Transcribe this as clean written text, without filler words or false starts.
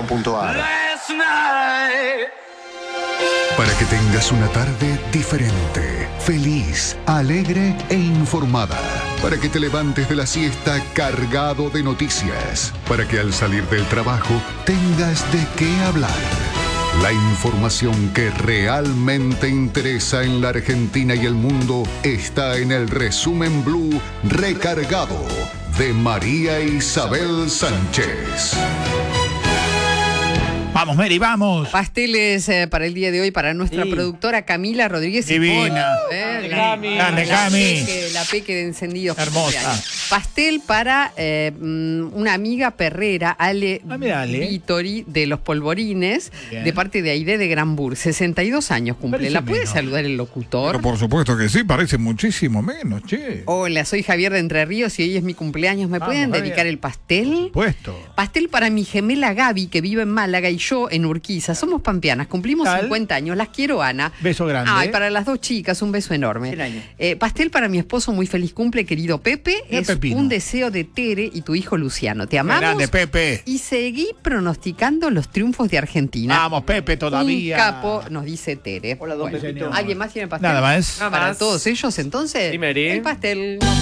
Para que tengas una tarde diferente, feliz, alegre e informada. Para que te levantes de la siesta cargado de noticias. Para que al salir del trabajo tengas de qué hablar. La información que realmente interesa en la Argentina y el mundo está en el Resumen Blue Recargado de María Isabel Sánchez. Vamos, Mary, vamos. Pasteles para el día de hoy para nuestra productora Camila Rodríguez. Divina. Grande, Cami. La peque de encendidos. Hermosa. Pastel para una amiga perrera, Ale Ale. Vittori, de Los Polvorines, Bien. de parte de Aide de Granbur. 62 años cumple. Parece ¿La puede menos. saludar el locutor? Pero por supuesto que sí, parece muchísimo menos, che. Hola, soy Javier de Entre Ríos y hoy es mi cumpleaños. ¿Me Vamos, pueden Javier. dedicar el pastel? Puesto. Pastel para mi gemela Gaby, que vive en Málaga, y yo en Urquiza. Somos pampeanas, cumplimos ¿Tal? 50 años. Las quiero, Ana. Beso grande. Ay, para las dos chicas, un beso enorme. Pastel para mi esposo, muy feliz cumple, querido Pepe. Mira, Es Pepino. un deseo de Tere y tu hijo Luciano. Te amamos. Grande, Pepe. Y seguí pronosticando los triunfos de Argentina. Vamos, Pepe, todavía. Un capo, nos dice Tere. Hola, don Pepito. ¿Alguien más tiene pastel? Nada más. Para todos ellos, entonces, Sí, Mary. el pastel.